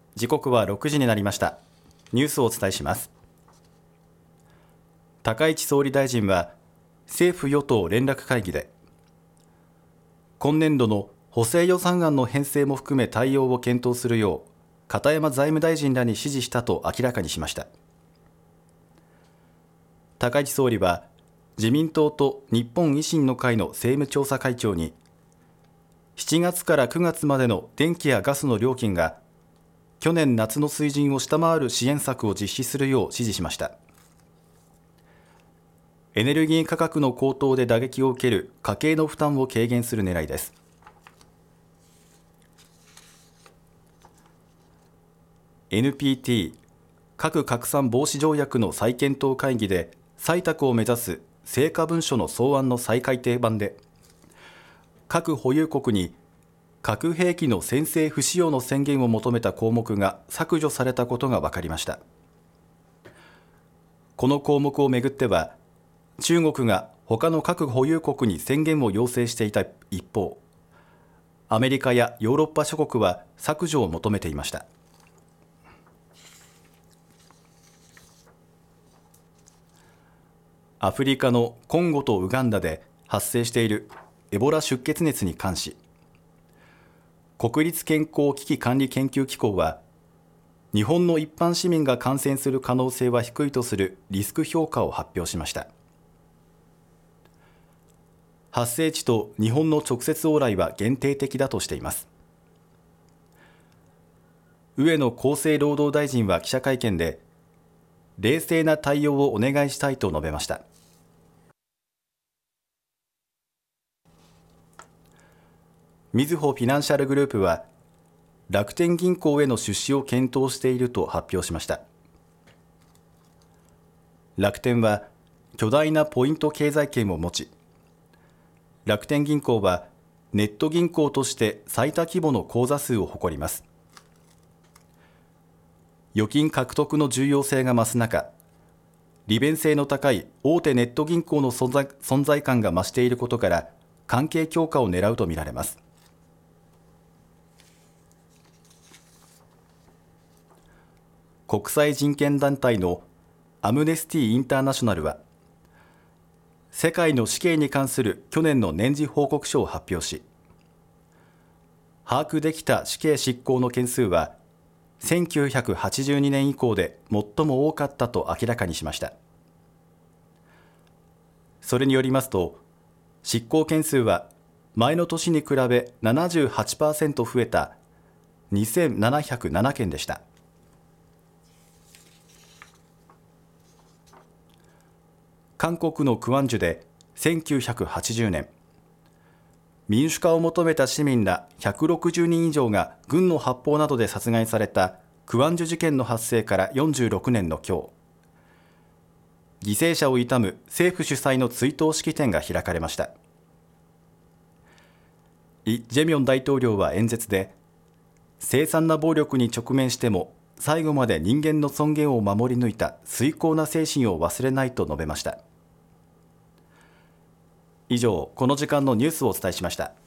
時刻は6時になりました。ニュースをお伝えします。高市総理大臣は政府与党連絡会議で、今年度の補正予算案の編成も含め対応を検討するよう片山財務大臣らに指示したと明らかにしました。高市総理は自民党と日本維新の会の政務調査会長に、7月から9月までの電気やガスの料金が去年夏の水準を下回る支援策を実施するよう指示しました。エネルギー価格の高騰で打撃を受ける家計の負担を軽減する狙いです。NPT 核拡散防止条約の再検討会議で採択を目指す成果文書の草案の再改訂版で、核保有国に核兵器の先制不使用の宣言を求めた項目が削除されたことが分かりました。この項目をめぐっては、中国が他の核保有国に宣言を要請していた一方、アメリカやヨーロッパ諸国は削除を求めていました。アフリカのコンゴとウガンダで発生しているエボラ出血熱に関し、国立健康危機管理研究機構は、日本の一般市民が感染する可能性は低いとするリスク評価を発表しました。発生地と日本の直接往来は限定的だとしています。上野厚生労働大臣は記者会見で、冷静な対応をお願いしたいと述べました。みずほフィナンシャルグループは、楽天銀行への出資を検討していると発表しました。楽天は巨大なポイント経済圏を持ち、楽天銀行はネット銀行として最多規模の口座数を誇ります。預金獲得の重要性が増す中、利便性の高い大手ネット銀行の存在感が増していることから、関係強化を狙うとみられます。国際人権団体のアムネスティ・インターナショナルは、世界の死刑に関する去年の年次報告書を発表し、把握できた死刑執行の件数は1982年以降で最も多かったと明らかにしました。それによりますと、執行件数は前の年に比べ 78% 増えた2707件でした。韓国のクワンジュで1980年、民主化を求めた市民ら160人以上が軍の発砲などで殺害されたクワンジュ事件の発生から46年の今日、犠牲者を悼む政府主催の追悼式典が開かれました。イ・ジェミョン大統領は演説で、凄惨な暴力に直面しても最後まで人間の尊厳を守り抜いた崇高な精神を忘れないと述べました。以上、この時間のニュースをお伝えしました。